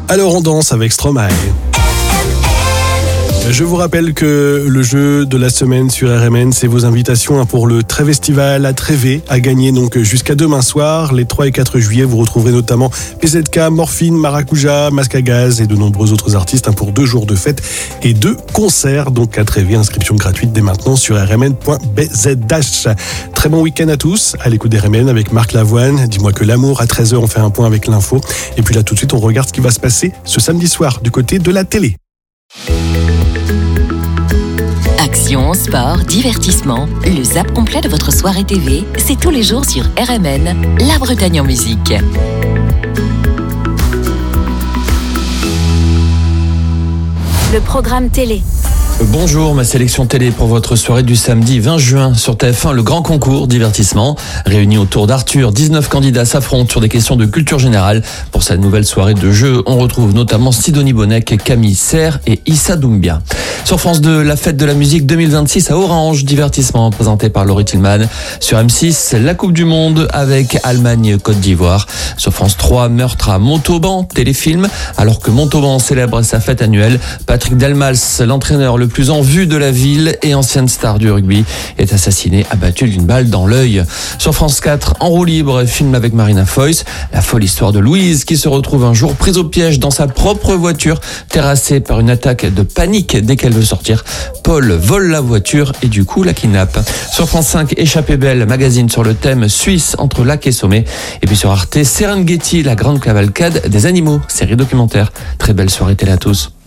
Alors on danse avec Stromae. Je vous rappelle que le jeu de la semaine sur RMN, c'est vos invitations pour le Trévestival à Trévé à gagner donc jusqu'à demain soir. Les 3 et 4 juillet, vous retrouverez notamment PZK, Morphine, Maracuja, Masque à Gaz et de nombreux autres artistes pour 2 jours de fête et 2 concerts. Donc à Trévé, inscription gratuite dès maintenant sur rmn.bzh. Très bon week-end à tous, à l'écoute d'RMN avec Marc Lavoine. Dis-moi que l'amour, à 13h, on fait un point avec l'info. Et puis là, tout de suite, on regarde ce qui va se passer ce samedi soir du côté de la télé. Action, sport, divertissement, le zap complet de votre soirée TV, c'est tous les jours sur RMN, La Bretagne en musique. Le programme télé. Bonjour, ma sélection télé pour votre soirée du samedi 20 juin sur TF1, le grand concours divertissement. Réunis autour d'Arthur, 19 candidats s'affrontent sur des questions de culture générale. Pour cette nouvelle soirée de jeu, on retrouve notamment Sidonie Bonnec, Camille Serre et Issa Doumbia. Sur France 2, la fête de la musique 2026 à Orange, divertissement présenté par Laurie Tillman. Sur M6, la Coupe du Monde avec Allemagne-Côte d'Ivoire. Sur France 3, meurtre à Montauban, téléfilm. Alors que Montauban célèbre sa fête annuelle, Patrick Delmas, l'entraîneur le plus en vue de la ville et ancienne star du rugby, est assassiné, abattu d'une balle dans l'œil. Sur France 4, En roue libre, film avec Marina Foïs, la folle histoire de Louise qui se retrouve un jour prise au piège dans sa propre voiture, terrassée par une attaque de panique dès qu'elle veut sortir. Paul vole la voiture et du coup la kidnappe. Sur France 5, Échappée belle, magazine sur le thème Suisse entre lac et sommet. Et puis sur Arte, Serengeti, la grande cavalcade des animaux, série documentaire. Très belle soirée télé à tous.